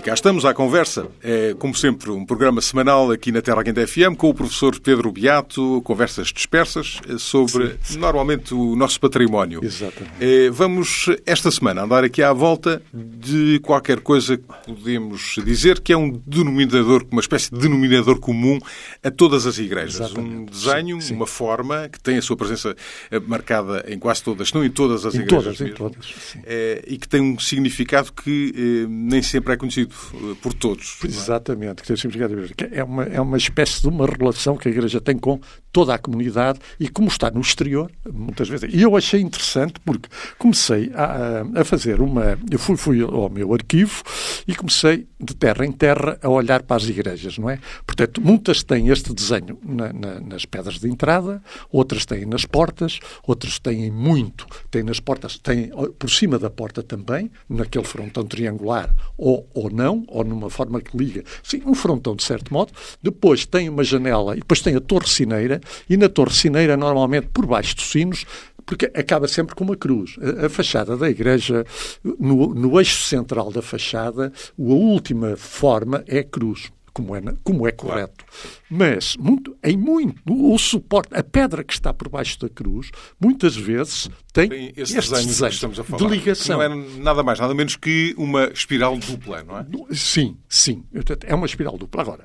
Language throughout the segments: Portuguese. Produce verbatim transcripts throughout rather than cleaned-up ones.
E cá estamos à conversa. É, como sempre, um programa semanal aqui na Terra Quente F M com o professor Pedro Beato, conversas dispersas sobre, sim, normalmente, o nosso património. Exatamente. É, vamos, esta semana, andar aqui à volta de qualquer coisa que podemos dizer que é um denominador, uma espécie de denominador comum a todas as igrejas. Exatamente. Um desenho, sim, sim. Uma forma que tem a sua presença marcada em quase todas, se não em todas as em igrejas todas, mesmo, em todas, sim. É, e que tem um significado que é, nem sempre é conhecido por todos. Exatamente, que tem significado. É uma, é uma espécie de uma relação que a Igreja tem com toda a comunidade e como está no exterior, muitas vezes. E eu achei interessante porque comecei a, a fazer uma... Eu fui, fui ao meu arquivo e comecei de terra em terra a olhar para as igrejas, não é? Portanto, muitas têm este desenho na, na, nas pedras de entrada, outras têm nas portas, outras têm muito, têm nas portas, têm por cima da porta também, naquele frontão triangular, ou, ou não, ou numa forma que liga. Sim, um frontão, de certo modo. Depois tem uma janela e depois tem a torre sineira, e na torre sineira, normalmente, por baixo dos sinos, porque acaba sempre com uma cruz. A, a fachada da igreja, no, no eixo central da fachada, a última forma é a cruz. Como é, como é correto. Mas, muito, em muito, o suporte, a pedra que está por baixo da cruz, muitas vezes tem, tem esse este desenho, desenho que estamos a falar, de ligação. Que não é nada mais, nada menos que uma espiral dupla, não é? Sim, sim. É uma espiral dupla. Agora,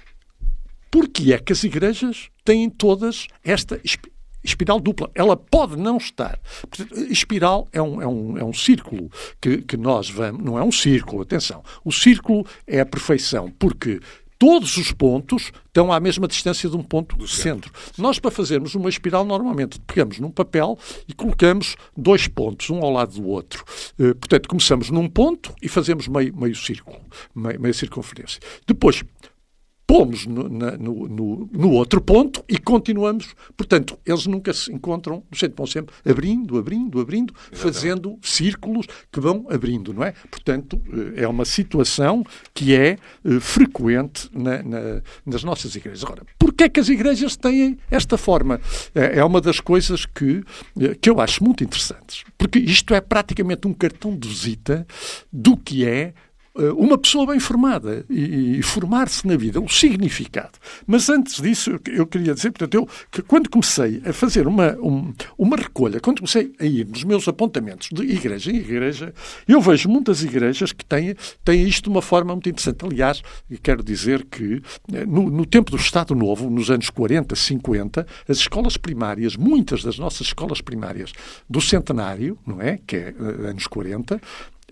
porquê é que as igrejas têm todas esta espiral? Espiral dupla. Ela pode não estar. Portanto, espiral é um, é um, é um círculo que, que nós vamos... Não é um círculo, atenção. O círculo é a perfeição, porque todos os pontos estão à mesma distância de um ponto do centro. centro. Nós, para fazermos uma espiral, normalmente pegamos num papel e colocamos dois pontos, um ao lado do outro. Uh, portanto, começamos num ponto e fazemos meio, meio círculo, meio, meio circunferência. Depois... pomos no, na, no, no, no outro ponto e continuamos. Portanto, eles nunca se encontram no centro, vão sempre abrindo, abrindo, abrindo, exatamente, fazendo círculos que vão abrindo, não é? Portanto, é uma situação que é uh, frequente na, na, nas nossas igrejas. Agora, porquê é que as igrejas têm esta forma? É, é uma das coisas que, que eu acho muito interessantes. Porque isto é praticamente um cartão de visita do que é uma pessoa bem formada e, e formar-se na vida, o significado. Mas antes disso, eu, eu queria dizer, portanto, eu, que quando comecei a fazer uma, um, uma recolha, quando comecei a ir nos meus apontamentos de igreja em igreja, eu vejo muitas igrejas que têm, têm isto de uma forma muito interessante. Aliás, quero dizer que no, no tempo do Estado Novo, nos anos quarenta, cinquenta, as escolas primárias, muitas das nossas escolas primárias do centenário, não é? Que é anos quarenta,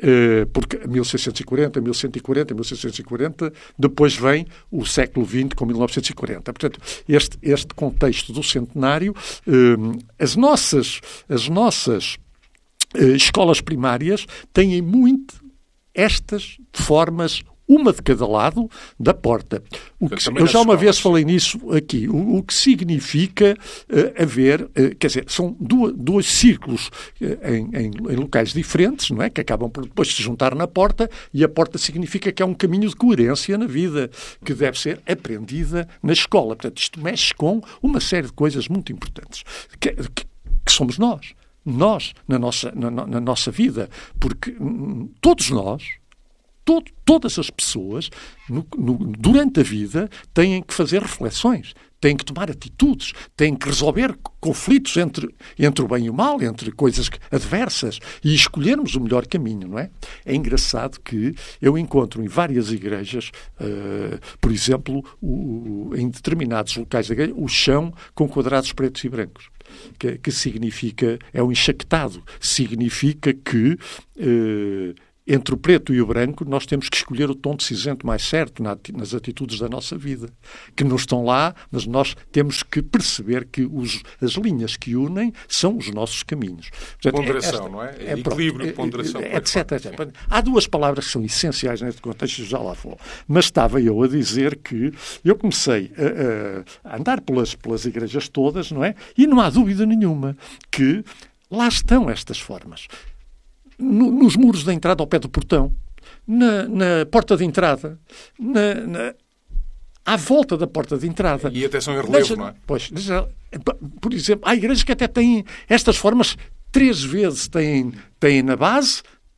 porque mil seiscentos e quarenta, mil cento e quarenta, mil seiscentos e quarenta, depois vem o século vinte com mil novecentos e quarenta. Portanto, este, este contexto do centenário, as nossas, as nossas escolas primárias têm muito estas formas, uma de cada lado da porta. O que, eu já uma escolas. vez falei nisso aqui. O, o que significa uh, haver, uh, quer dizer, são duas, dois círculos uh, em, em, em locais diferentes, não é? Que acabam por depois se juntar na porta, e a porta significa que é um caminho de coerência na vida, que deve ser aprendida na escola. Portanto, isto mexe com uma série de coisas muito importantes, que, que, que somos nós. Nós, na nossa, na, na nossa vida. Porque hum, todos nós, Todo, todas as pessoas, no, no, durante a vida, têm que fazer reflexões, têm que tomar atitudes, têm que resolver conflitos entre, entre o bem e o mal, entre coisas adversas, e escolhermos o melhor caminho, não é? É engraçado que eu encontro em várias igrejas, uh, por exemplo, o, em determinados locais da igreja, o chão com quadrados pretos e brancos. Que, que significa, é um enxaquetado, significa que... Uh, entre o preto e o branco, nós temos que escolher o tom de cinzento mais certo nas atitudes da nossa vida, que não estão lá, mas nós temos que perceber que os, as linhas que unem são os nossos caminhos. Portanto, ponderação, esta, não é? é Equilíbrio, pronto, ponderação. É, etc, etcétera. Há duas palavras que são essenciais neste contexto, já lá vou. Mas estava eu a dizer que eu comecei a, a andar pelas, pelas igrejas todas, não é? E não há dúvida nenhuma que lá estão estas formas. No, nos muros da entrada ao pé do portão, na, na porta de entrada, na, na, à volta da porta de entrada. E até são em relevo, não é? Pois, por exemplo, há igrejas que até têm estas formas três vezes. Têm, têm na base,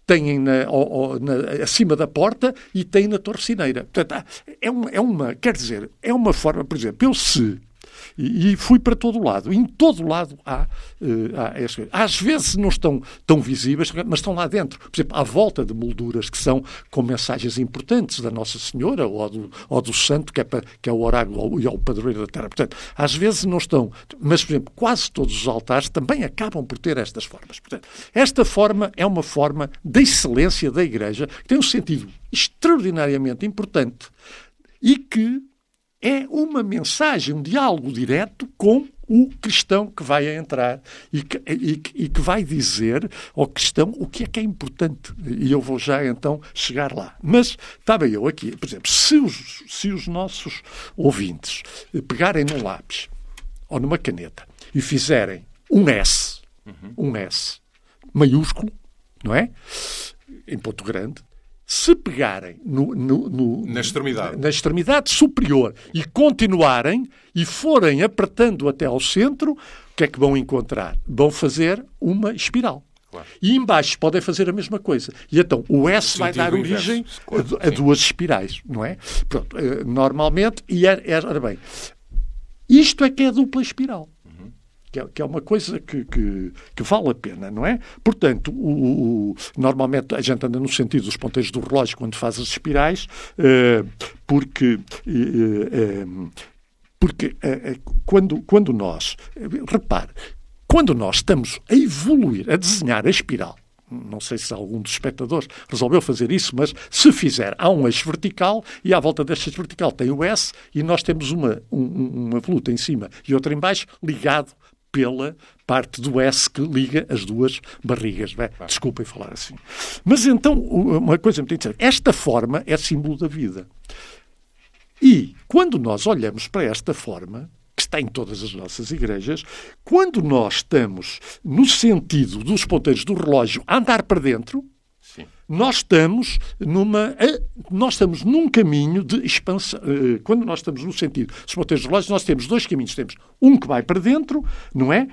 têm na, ou, ou, na, acima da porta e têm na torcineira. Portanto, é uma, é uma, quer dizer, é uma forma, por exemplo, eu se... E, e fui para todo lado. Em todo lado há, uh, há essas coisas. Às vezes não estão tão visíveis, mas estão lá dentro. Por exemplo, à volta de molduras que são com mensagens importantes da Nossa Senhora ou do, ou do Santo, que é, para, que é o oráculo e o padroeiro da terra. Portanto, às vezes não estão. Mas, por exemplo, quase todos os altares também acabam por ter estas formas. Portanto, esta forma é uma forma da excelência da Igreja, que tem um sentido extraordinariamente importante e que é uma mensagem, um diálogo direto com o cristão que vai entrar e que, e, e que vai dizer ao cristão o que é que é importante. E eu vou já, então, chegar lá. Mas estava eu aqui, por exemplo, se os, se os nossos ouvintes pegarem num lápis ou numa caneta e fizerem um S, uhum. um S maiúsculo, não é? Em ponto grande, se pegarem no, no, no, na, extremidade. na extremidade superior e continuarem e forem apertando até ao centro, o que é que vão encontrar? Vão fazer uma espiral. Claro. E embaixo podem fazer a mesma coisa. E então o S vai dar origem a, a duas espirais, não é? Pronto, normalmente, e é, é, ora bem, isto é que é dupla espiral. Que é, que é uma coisa que, que, que vale a pena, não é? Portanto, o, o, normalmente a gente anda no sentido dos ponteiros do relógio quando faz as espirais, uh, porque, uh, uh, porque uh, quando, quando nós, uh, repare, quando nós estamos a evoluir, a desenhar a espiral, não sei se algum dos espectadores resolveu fazer isso, mas se fizer, há um eixo vertical e à volta deste eixo vertical tem o S e nós temos uma, um, uma voluta em cima e outra em baixo ligado pela parte do S que liga as duas barrigas. Bem, desculpem falar assim. Mas então, uma coisa muito interessante. Esta forma é símbolo da vida. E, quando nós olhamos para esta forma, que está em todas as nossas igrejas, quando nós estamos no sentido dos ponteiros do relógio a andar para dentro, sim. Nós estamos numa, nós estamos num caminho de expansão. Quando nós estamos no sentido dos ponteiros do relógio, nós temos dois caminhos. Temos um que vai para dentro, não é?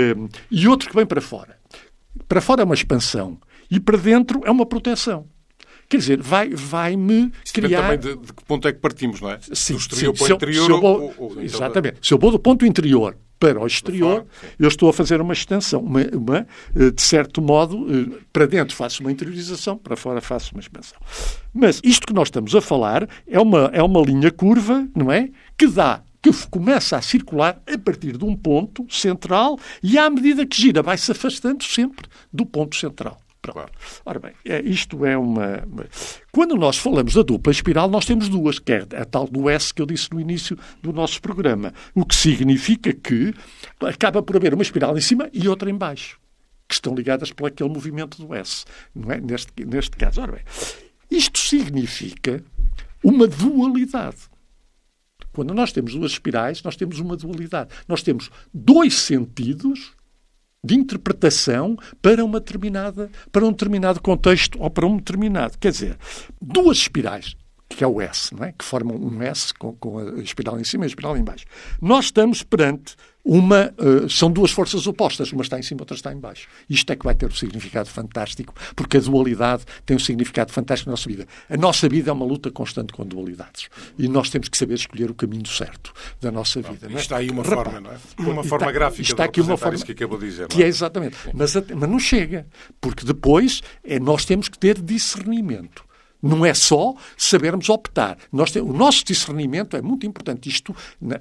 E outro que vem para fora. Para fora é uma expansão e para dentro é uma proteção. Quer dizer, vai, vai-me criar... Depende também de, de que ponto é que partimos, não é? Sim, do exterior sim. para o interior. Se eu, se eu vou, ou, ou, exatamente. Então... Se eu vou do ponto interior para o exterior, fora, eu estou a fazer uma extensão. Uma, uma, de certo modo, para dentro faço uma interiorização, para fora faço uma expansão. Mas isto que nós estamos a falar é uma, é uma linha curva, não é? Que dá... que começa a circular a partir de um ponto central e, à medida que gira, vai-se afastando sempre do ponto central. Claro. Ora bem, isto é uma... Quando nós falamos da dupla espiral, nós temos duas, que é a tal do S que eu disse no início do nosso programa, o que significa que acaba por haver uma espiral em cima e outra em baixo, que estão ligadas por aquele movimento do S, não é? Neste, neste caso. Ora bem, isto significa uma dualidade. Quando nós temos duas espirais, nós temos uma dualidade. Nós temos dois sentidos de interpretação para uma determinada, para um determinado contexto ou para um determinado. Quer dizer, duas espirais, que é o S, não é? Que formam um S com, com a espiral em cima e a espiral em baixo. Nós estamos perante uma... Uh, são duas forças opostas. Uma está em cima, outra está em baixo. Isto é que vai ter um significado fantástico, porque a dualidade tem um significado fantástico na nossa vida. A nossa vida é uma luta constante com dualidades. E nós temos que saber escolher o caminho certo da nossa vida. Bom, não é? Está aí uma Repara, forma, não é? Uma forma está, gráfica está de aqui uma forma isso que acabou de dizer. Que é exatamente. Mas, mas não chega. Porque depois é, nós temos que ter discernimento. Não é só sabermos optar. Nós temos, o nosso discernimento é muito importante. Isto,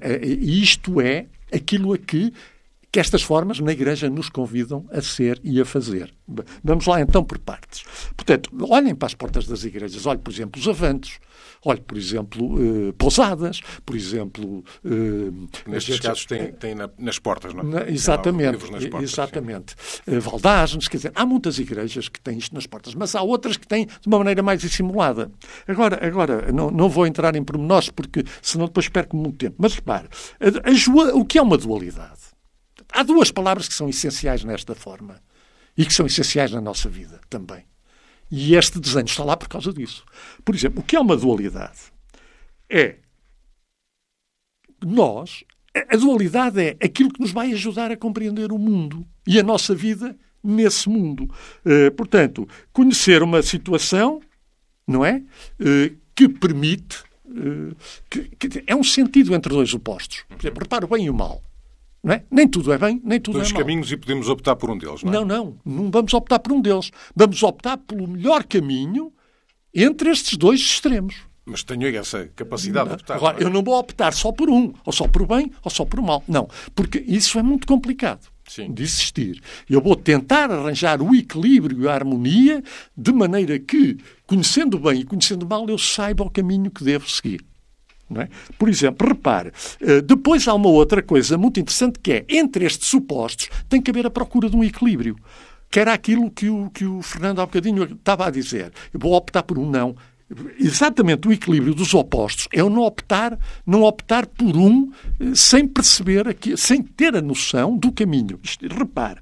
isto é aquilo a que, que estas formas na Igreja nos convidam a ser e a fazer. Vamos lá então por partes. Portanto, olhem para as portas das igrejas. Olhem, por exemplo, os avantos. Olhem, por exemplo, eh, pousadas. Por exemplo... Eh, Nestes gente, casos tem, tem na, nas portas, não é? Na, exatamente. Nas portas, exatamente. Eh, Valdagens, quer dizer, há muitas igrejas que têm isto nas portas, mas há outras que têm de uma maneira mais dissimulada. Agora, agora não, não vou entrar em pormenores, porque senão depois perco muito tempo. Mas repare, a, a, o que é uma dualidade? Há duas palavras que são essenciais nesta forma e que são essenciais na nossa vida também. E este desenho está lá por causa disso. Por exemplo, o que é uma dualidade? É nós... A dualidade é aquilo que nos vai ajudar a compreender o mundo e a nossa vida nesse mundo. Uh, portanto, conhecer uma situação, não é? Uh, que permite... Uh, que, que é um sentido entre dois opostos. Por exemplo, repara o bem e o mal. Não é? Nem tudo é bem, nem tudo dois é mal. Dois caminhos e podemos optar por um deles, não é? Não, não. Não vamos optar por um deles. Vamos optar pelo melhor caminho entre estes dois extremos. Mas tenho essa capacidade de optar. Agora, não é? eu não vou optar só por um, ou só por o bem, ou só por o mal. Não, porque isso é muito complicado. Sim. De existir. Eu vou tentar arranjar o equilíbrio e a harmonia de maneira que, conhecendo o bem e conhecendo o mal, eu saiba o caminho que devo seguir. Não é? Por exemplo, repare, depois há uma outra coisa muito interessante que é, entre estes supostos, tem que haver a procura de um equilíbrio. Que era aquilo que o, que o Fernando há bocadinho estava a dizer. Eu vou optar por um não. Exatamente o equilíbrio dos opostos é eu não optar, não optar por um sem perceber, aqui, sem ter a noção do caminho. Isto, repare,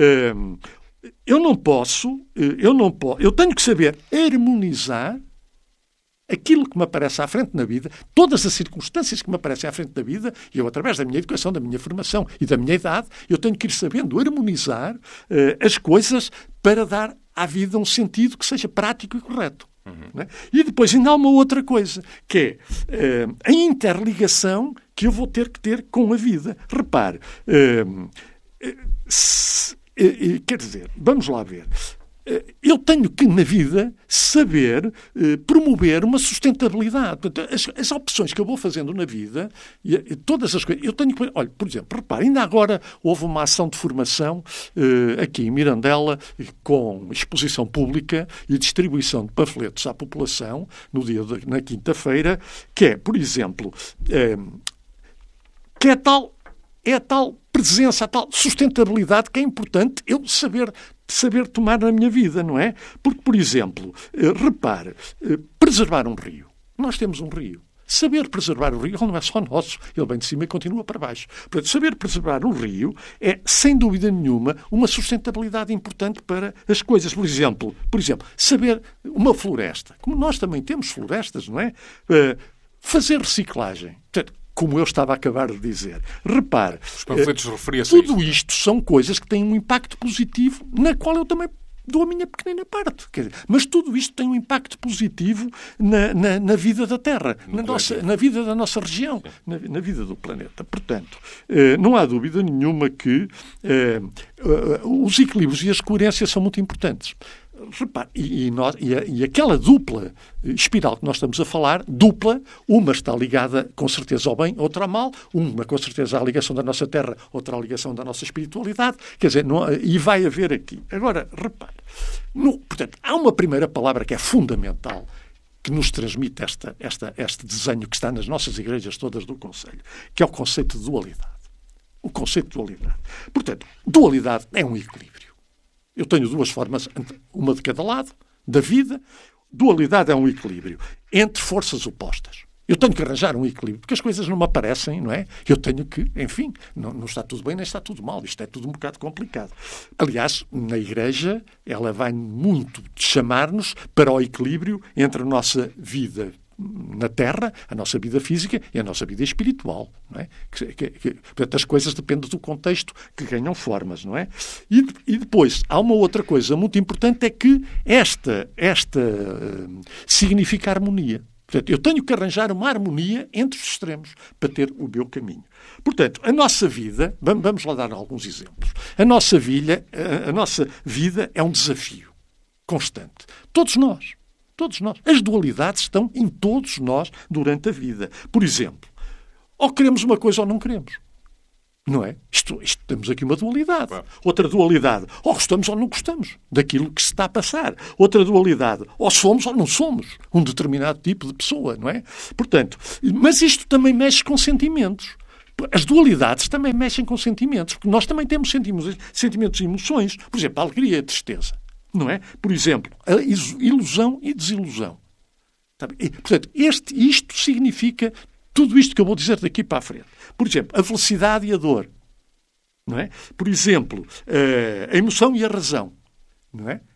eu não posso, eu não posso, eu tenho que saber harmonizar aquilo que me aparece à frente na vida, todas as circunstâncias que me aparecem à frente da vida, e eu, através da minha educação, da minha formação e da minha idade, eu tenho que ir sabendo harmonizar as coisas para dar à vida um sentido que seja prático e correto. Uhum. É? E depois ainda há uma outra coisa, que é uh, a interligação que eu vou ter que ter com a vida. Repare, uh, uh, se, uh, uh, quer dizer, vamos lá ver. Eu tenho que, na vida, saber eh, promover uma sustentabilidade. Portanto, as, as opções que eu vou fazendo na vida, e, e todas as coisas, eu tenho que... Olha, por exemplo, repare, ainda agora houve uma ação de formação eh, aqui em Mirandela, com exposição pública e distribuição de panfletos à população, no dia de, na quinta-feira, que é, por exemplo, eh, que é tal, é a tal presença, a tal sustentabilidade que é importante eu saber... saber tomar na minha vida, não é? Porque, por exemplo, eh, repare, eh, preservar um rio. Nós temos um rio. Saber preservar o rio, ele não é só nosso, ele vem de cima e continua para baixo. Portanto, saber preservar o rio é, sem dúvida nenhuma, uma sustentabilidade importante para as coisas. Por exemplo, por exemplo, saber uma floresta. Como nós também temos florestas, não é? Eh, fazer reciclagem. Portanto, como eu estava a acabar de dizer. Repare, os panfletos referia-se tudo isto são coisas que têm um impacto positivo, na qual eu também dou a minha pequenina parte. Quer dizer, mas tudo isto tem um impacto positivo na, na, na vida da Terra, na, nossa, na vida da nossa região, na, na vida do planeta. Portanto, eh, não há dúvida nenhuma que eh, os equilíbrios e as coerências são muito importantes. Repare, e, e, nós, e, a, e aquela dupla espiral que nós estamos a falar, dupla, uma está ligada com certeza ao bem, outra ao mal, uma com certeza à ligação da nossa terra, outra à ligação da nossa espiritualidade, quer dizer, não, e vai haver aqui. Agora, repare, no, portanto, há uma primeira palavra que é fundamental, que nos transmite esta, esta, este desenho que está nas nossas igrejas todas do Conselho, que é o conceito de dualidade. O conceito de dualidade. Portanto, dualidade é um equilíbrio. Eu tenho duas formas, uma de cada lado, da vida. Dualidade é um equilíbrio entre forças opostas. Eu tenho que arranjar um equilíbrio, porque as coisas não me aparecem, não é? Eu tenho que, enfim, não, não está tudo bem nem está tudo mal. Isto é tudo um bocado complicado. Aliás, na Igreja, ela vai muito chamar-nos para o equilíbrio entre a nossa vida na Terra, a nossa vida física e a nossa vida espiritual, não é? Que, que, que, portanto, as coisas dependem do contexto que ganham formas, não é? E, e depois, há uma outra coisa muito importante, é que esta, esta uh, significa harmonia. Portanto, eu tenho que arranjar uma harmonia entre os extremos para ter o meu caminho. Portanto, a nossa vida, vamos lá dar alguns exemplos, a nossa vida, a, a nossa vida é um desafio constante. Todos nós. Todos nós. As dualidades estão em todos nós durante a vida. Por exemplo, ou queremos uma coisa ou não queremos. Não é? Isto, isto, temos aqui uma dualidade. Claro. Outra dualidade. Ou gostamos ou não gostamos daquilo que se está a passar. Outra dualidade. Ou somos ou não somos um determinado tipo de pessoa, não é? Portanto, mas isto também mexe com sentimentos. As dualidades também mexem com sentimentos, porque nós também temos sentimentos, sentimentos e emoções. Por exemplo, a alegria e a tristeza. Não é? Por exemplo, a ilusão e desilusão. E, portanto, este, isto significa tudo isto que eu vou dizer daqui para a frente. Por exemplo, a felicidade e a dor. Não é? Por exemplo, a emoção e a razão. Não é?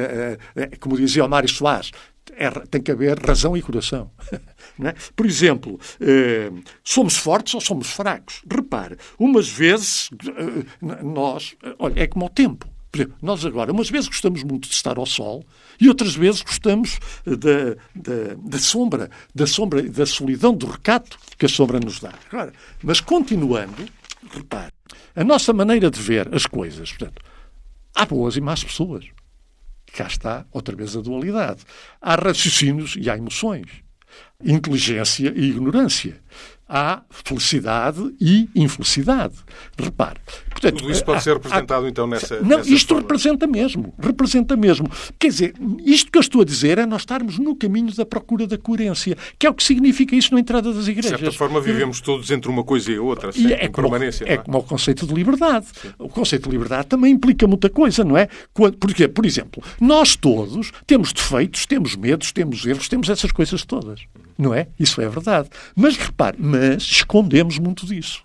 Como dizia o Mário Soares, é, tem que haver razão e coração. Não é? Por exemplo, somos fortes ou somos fracos? Repare, umas vezes nós... Olha, é como o tempo. Por exemplo, nós agora, umas vezes gostamos muito de estar ao sol e outras vezes gostamos da, da, da sombra, da sombra, da solidão, do recato que a sombra nos dá. Agora, mas continuando, repare, a nossa maneira de ver as coisas, portanto, há boas e más pessoas. Cá está, outra vez, a dualidade. Há raciocínios e há emoções. Inteligência e ignorância. Há felicidade e infelicidade. Repare. Portanto, tudo isso pode há, ser representado, há, então, nessa Não, nessa isto forma. representa mesmo. Representa mesmo. Quer dizer, isto que eu estou a dizer é nós estarmos no caminho da procura da coerência, que é o que significa isso na entrada das igrejas. De certa forma, vivemos todos entre uma coisa e outra, sem E é como, permanência. é não é? como o conceito de liberdade. Sim. O conceito de liberdade também implica muita coisa, não é? Porque, por exemplo, nós todos temos defeitos, temos medos, temos erros, temos essas coisas todas. Não é? Isso é verdade. Mas, repare, mas escondemos muito disso.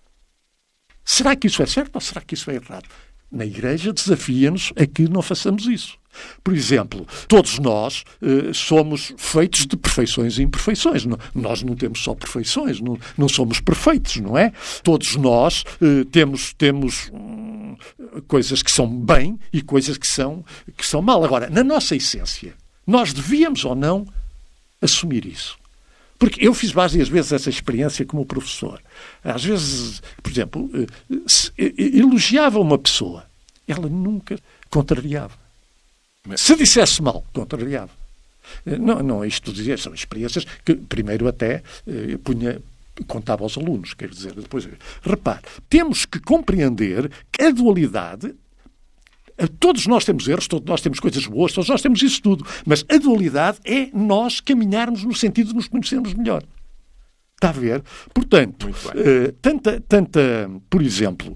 Será que isso é certo ou será que isso é errado? Na Igreja desafia-nos a que não façamos isso. Por exemplo, todos nós eh, somos feitos de perfeições e imperfeições. Não, nós não temos só perfeições, não, não somos perfeitos, não é? Todos nós eh, temos, temos hum, coisas que são bem e coisas que são, que são mal. Agora, na nossa essência, nós devíamos ou não assumir isso. Porque eu fiz várias vezes essa experiência como professor. Às vezes, por exemplo, se elogiava uma pessoa, ela nunca contrariava. Se dissesse mal, contrariava. Não, não é isto dizer, são experiências que primeiro até eh, punha, contava aos alunos, quer dizer, depois. Repare, temos que compreender que a dualidade. Todos nós temos erros, todos nós temos coisas boas, todos nós temos isso tudo. Mas a dualidade é nós caminharmos no sentido de nos conhecermos melhor. Está a ver? Portanto, uh, tanta, tanta, por exemplo,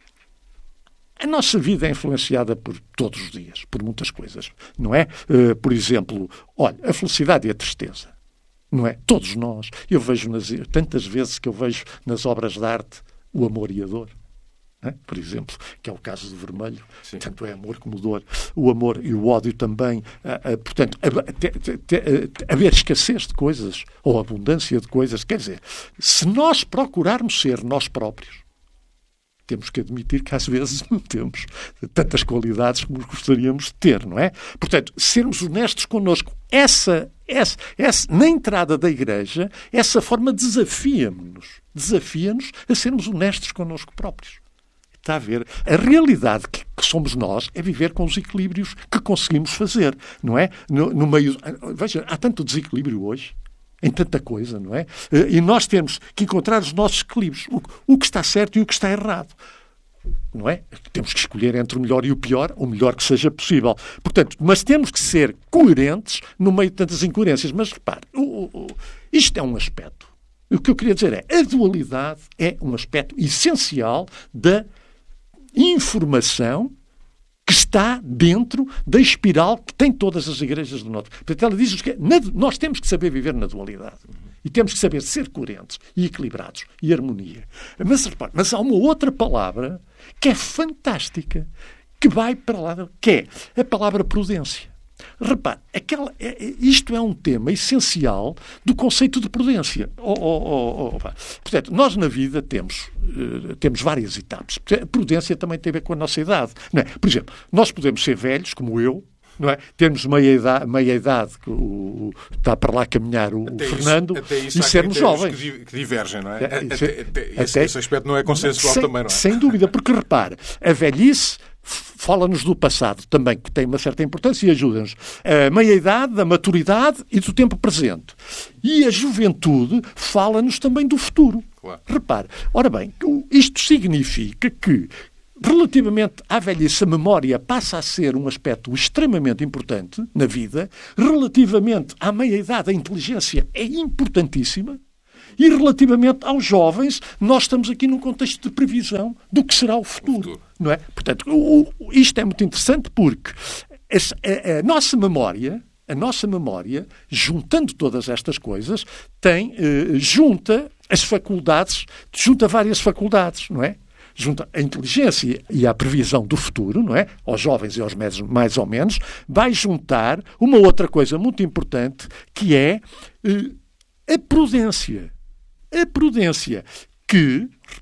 a nossa vida é influenciada por todos os dias, por muitas coisas, não é? Uh, por exemplo, olha, a felicidade e a tristeza. Não é? Todos nós. Eu vejo, nas, tantas vezes que eu vejo nas obras de arte o amor e a dor. É? Por exemplo, que é o caso do Vermelho, Sim. tanto é amor como dor, o amor e o ódio também, ah, ah, portanto, haver escassez de coisas ou abundância de coisas, quer dizer, se nós procurarmos ser nós próprios, temos que admitir que às vezes não temos tantas qualidades como gostaríamos de ter, não é? Portanto, sermos honestos connosco, essa, essa, essa na entrada da Igreja, essa forma desafia-nos, desafia-nos a sermos honestos connosco próprios. Está a ver? A realidade que, que somos nós é viver com os equilíbrios que conseguimos fazer, não é? No, no meio... Veja, há tanto desequilíbrio hoje, em tanta coisa, não é? E nós temos que encontrar os nossos equilíbrios, o, o que está certo e o que está errado. Não é? Temos que escolher entre o melhor e o pior, o melhor que seja possível. Portanto, mas temos que ser coerentes no meio de tantas incoerências. Mas repare, o, o, isto é um aspecto. O que eu queria dizer é, a dualidade é um aspecto essencial da informação que está dentro da espiral que tem todas as igrejas do norte. Portanto, ela diz-nos que nós temos que saber viver na dualidade. E temos que saber ser coerentes e equilibrados e harmonia. Mas, repare, mas há uma outra palavra que é fantástica, que vai para lá, que é a palavra prudência. Repare, aquela, isto é um tema essencial do conceito de prudência. Oh, oh, oh, oh. Portanto, nós na vida temos, uh, temos várias etapas. A prudência também tem a ver com a nossa idade. Não é? Por exemplo, nós podemos ser velhos, como eu, não é? Termos meia idade, meia idade que o, está para lá caminhar o, o Fernando, isso, e sermos jovens. Que divergem, não é? é até, isso, até, até, esse, até, esse aspecto não é consensual sem, também, não é? Sem dúvida, porque repare, a velhice fala-nos do passado também, que tem uma certa importância e ajuda-nos. A meia-idade, a maturidade e do tempo presente. E a juventude fala-nos também do futuro. Claro. Repare, ora bem, isto significa que, relativamente à velhice, a memória passa a ser um aspecto extremamente importante na vida. Relativamente à meia-idade, a inteligência é importantíssima. E relativamente aos jovens, nós estamos aqui num contexto de previsão do que será o futuro. O futuro. Não é? Portanto, o, o, isto é muito interessante porque a, a, a nossa memória, a nossa memória, juntando todas estas coisas, tem, eh, junta as faculdades, junta várias faculdades, não é? Junta a inteligência e a previsão do futuro, não é? Aos jovens e aos médios, mais ou menos, vai juntar uma outra coisa muito importante, que é eh, a prudência. A prudência que, repare,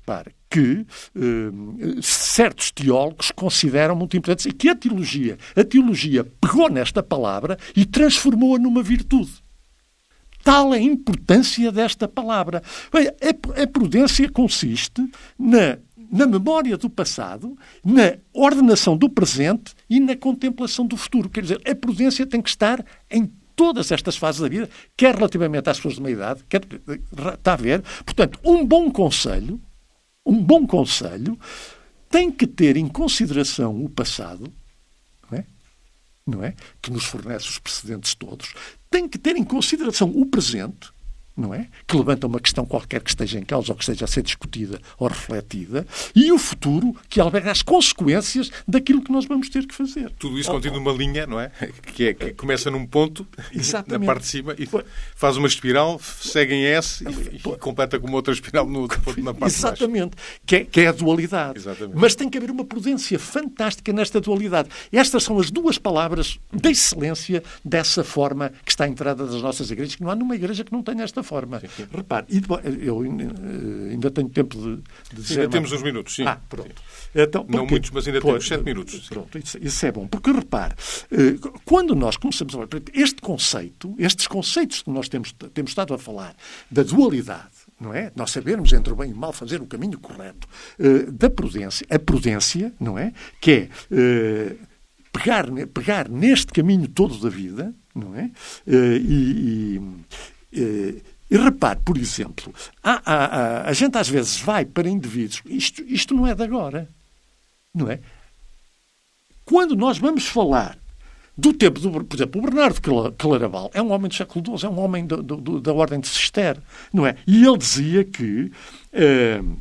que eh, certos teólogos consideram muito importantes e que a teologia, a teologia pegou nesta palavra e transformou-a numa virtude. Tal é a importância desta palavra. Bem, a, a prudência consiste na, na memória do passado, na ordenação do presente e na contemplação do futuro. Quer dizer, a prudência tem que estar em todas estas fases da vida, quer relativamente às pessoas de meia idade, quer, está a ver? Portanto, um bom conselho, um bom conselho tem que ter em consideração o passado, não é? Não é? Que nos fornece os precedentes todos, tem que ter em consideração o presente, não é? Que levanta uma questão qualquer que esteja em causa ou que esteja a ser discutida ou refletida, e o futuro, que alberga as consequências daquilo que nós vamos ter que fazer. Tudo isso contém numa linha, não é? Que, é, que começa num ponto, exatamente, na parte de cima, e faz uma espiral, segue em S e, e completa com uma outra espiral no outro ponto, na parte exatamente, de baixo. Que é, que é a dualidade. Exatamente. Mas tem que haver uma prudência fantástica nesta dualidade. Estas são as duas palavras da excelência dessa forma que está entrada das nossas igrejas, que não há numa igreja que não tenha esta forma. Sim, sim. Repare, eu ainda tenho tempo de, de dizer... Ainda temos uns minutos, sim. Ah, pronto. Então, porque, não muitos, mas ainda temos sete minutos. Pronto, isso, isso é bom. Porque, repare, quando nós começamos a falar... Este conceito, estes conceitos que nós temos, temos estado a falar, da dualidade, não é? Nós sabermos entre o bem e o mal fazer o caminho correto, da prudência, a prudência, não é? Que é pegar, pegar neste caminho todo da vida, não é? E... e E repare, por exemplo, há, há, há, a gente às vezes vai para indivíduos... Isto, isto não é de agora. Não é? Quando nós vamos falar do tempo... Do, por exemplo, o Bernardo Claraval é um homem do século doze, é um homem do, do, da ordem de Cister. Não é? E ele dizia que uh,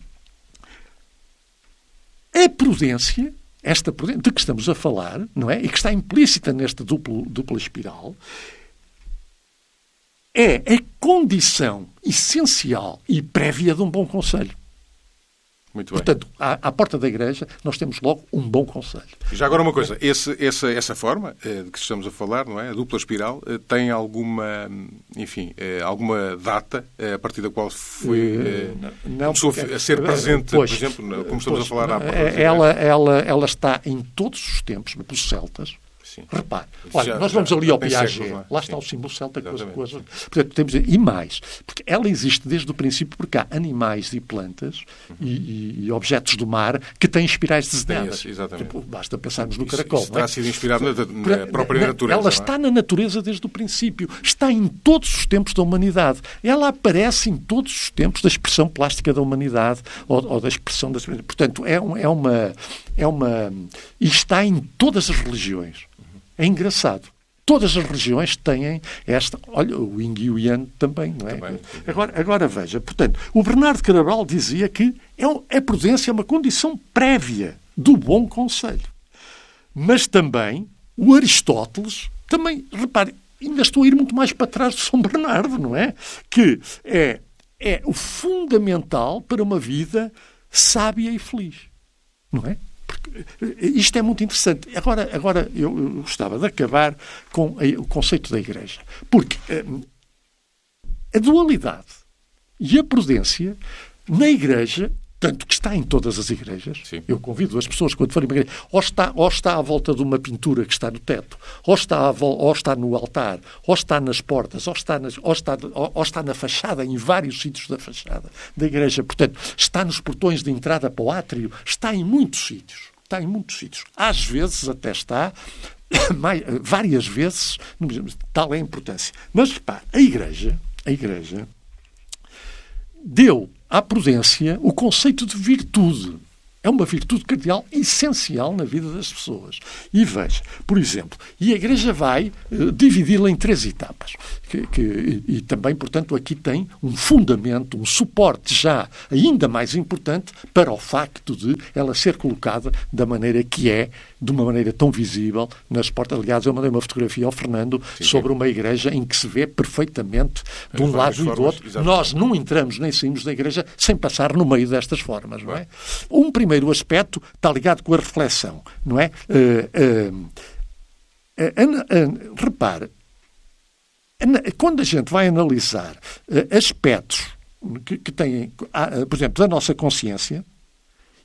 a prudência, esta prudência de que estamos a falar, não é? E que está implícita nesta duplo, dupla espiral... é a condição essencial e prévia de um bom conselho. Muito bem. Portanto, à, à porta da igreja, nós temos logo um bom conselho. Já agora uma coisa, esse, essa, essa forma eh, de que estamos a falar, não é? A dupla espiral, eh, tem alguma, enfim, eh, alguma data eh, a partir da qual foi eh, não, começou porque, a ser presente, pois, por exemplo, como estamos pois, a falar há pouco. Ela, ela, ela está em todos os tempos, pelos celtas. Sim. Repare, olha, já, nós vamos já, ali ao Piaget, lá, lá está sim. o símbolo celta, coisa, coisa. Portanto, temos, e mais, porque ela existe desde o princípio, porque há animais e plantas uhum. e, e, e objetos do mar que têm espirais desenhadas. Tipo, basta pensarmos no caracol. Isso, isso terá sido inspirado na, na própria na, natureza. Ela está na natureza desde o princípio, está em todos os tempos da humanidade. Ela aparece em todos os tempos da expressão plástica da humanidade ou, ou da expressão da... Portanto, é, um, é uma... É uma e está em todas as religiões. É engraçado. Todas as religiões têm esta... Olha, o Yin e o Yang também, não é? Também. Agora, agora veja, portanto, o Bernardo Claraval dizia que é um, a prudência é uma condição prévia do bom conselho. Mas também o Aristóteles, também, repare, ainda estou a ir muito mais para trás do São Bernardo, não é? Que é, é o fundamental para uma vida sábia e feliz. Não é? Porque isto é muito interessante. Agora, agora eu, eu gostava de acabar com a, o conceito da Igreja. Porque hum, a dualidade e a prudência na Igreja, tanto que está em todas as igrejas, sim. Eu convido as pessoas, quando forem para a igreja, ou está, ou está à volta de uma pintura que está no teto, ou está, à vol- ou está no altar, ou está nas portas, ou está, nas, ou, está, ou, ou está na fachada, em vários sítios da fachada da igreja. Portanto, está nos portões de entrada para o átrio, está em muitos sítios. Está em muitos sítios. Às vezes até está, mais, várias vezes, tal é a importância. Mas, repare, a igreja, a igreja deu à prudência o conceito de virtude. É uma virtude cardeal essencial na vida das pessoas. E veja, por exemplo, e a Igreja vai uh, dividi-la em três etapas. Que, que, e, e também, portanto, aqui tem um fundamento, um suporte já ainda mais importante para o facto de ela ser colocada da maneira que é, de uma maneira tão visível nas portas. Aliás, eu mandei uma fotografia ao Fernando sim, sobre sim. uma igreja em que se vê perfeitamente de um lado formas, e do outro. Exatamente. Nós não entramos nem saímos da igreja sem passar no meio destas formas, não é? Um primeiro O aspecto está ligado com a reflexão, não é? Uh, uh, uh, uh, uh, repare, quando a gente vai analisar uh, aspectos que, que têm, uh, por exemplo, da nossa consciência,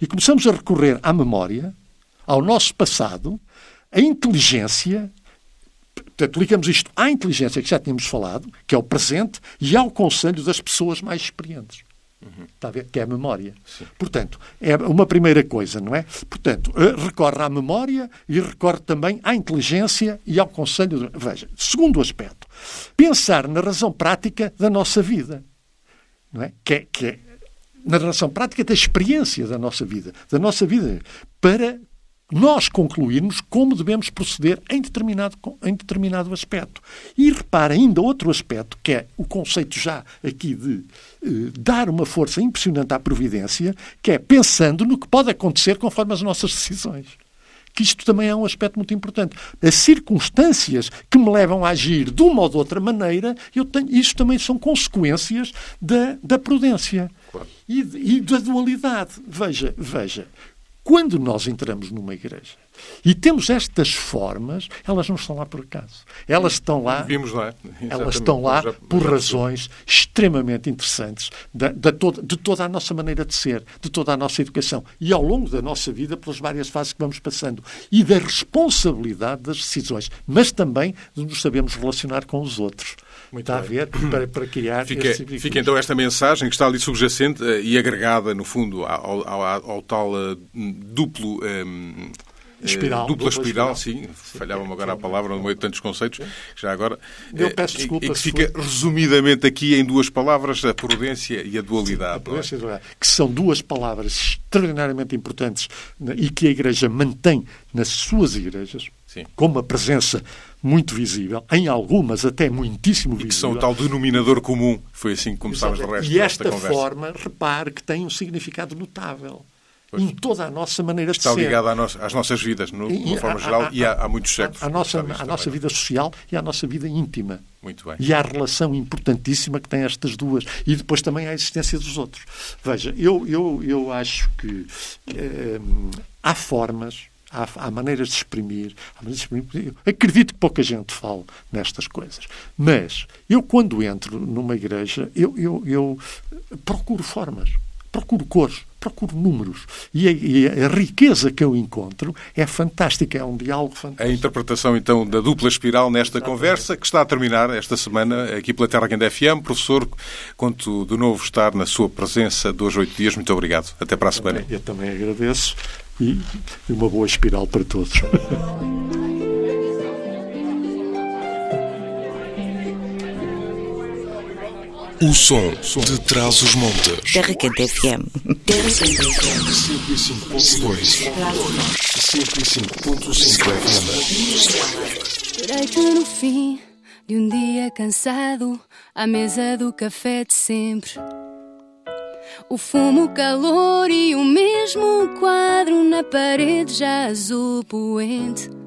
e começamos a recorrer à memória, ao nosso passado, à inteligência. Portanto, ligamos isto à inteligência que já tínhamos falado, que é o presente, e ao conselho das pessoas mais experientes. Uhum. Está a ver? Que é a memória. Sim. Portanto, é uma primeira coisa, não é? Portanto, recorre à memória e recorre também à inteligência e ao conselho. De... Veja, segundo aspecto, pensar na razão prática da nossa vida. Não é? Que é, que é na razão prática da experiência da nossa vida. Da nossa vida. Para nós concluirmos como devemos proceder em determinado, em determinado aspecto. E repara ainda outro aspecto, que é o conceito já aqui de eh, dar uma força impressionante à providência, que é pensando no que pode acontecer conforme as nossas decisões. Que isto também é um aspecto muito importante. As circunstâncias que me levam a agir de uma ou de outra maneira, eu tenho, isto também são consequências da, da prudência. Claro. E, e da dualidade. Veja, veja. Quando nós entramos numa igreja e temos estas formas, elas não estão lá por acaso. Elas estão lá, Vimos lá. Elas estão lá já, por razões extremamente interessantes de, de, toda, de toda a nossa maneira de ser, de toda a nossa educação e ao longo da nossa vida pelas várias fases que vamos passando e da responsabilidade das decisões, mas também de nos sabermos relacionar com os outros. Muito Está bem. a ver? Para, para criar... Fica, fica então esta mensagem que está ali subjacente uh, e agregada, no fundo, ao, ao, ao, ao tal uh, duplo... Um, Espiral, dupla espiral, espiral, sim. Falhava-me agora a palavra no meio de tantos conceitos. Já agora... Eu peço desculpa. E que fica resumidamente aqui em duas palavras, a prudência e a dualidade. Sim, a prudência e a dualidade. Que são duas palavras extraordinariamente importantes e que a Igreja mantém nas suas igrejas, sim, com uma presença muito visível, em algumas até muitíssimo visível. E que são o tal denominador comum. Foi assim que começámos de resto. E esta forma, repare, que tem um significado notável. Pois. Em toda a nossa maneira Está de ser. Está ligada nossa, às nossas vidas, no, de uma forma a, geral, a, a, e há, há muitos séculos. A, a, nossa, a nossa vida social e a nossa vida íntima. Muito bem. E há a relação importantíssima que tem estas duas. E depois também há a existência dos outros. Veja, eu, eu, eu acho que eh, há formas, há, há maneiras de exprimir, há maneiras de exprimir. Eu acredito que pouca gente fala nestas coisas. Mas eu, quando entro numa igreja, eu, eu, eu procuro formas. Procuro cores, procuro números. E a, e a riqueza que eu encontro é fantástica, é um diálogo fantástico. A interpretação, então, da dupla espiral nesta Exatamente. Conversa, que está a terminar esta semana aqui pela Terra Grande F M. Professor, conto de novo estar na sua presença dois, oito dias. Muito obrigado. Até para a semana. Eu também, eu também agradeço e uma boa espiral para todos. O som de Trás-os-Montes. Terra Quente F M. Terra Quente F M. cento e cinco ponto dois. cento e cinco ponto cinco F M. Esperei que no fim de um dia cansado, à mesa do café de sempre, o fumo, o calor e o mesmo quadro na parede já azul poente.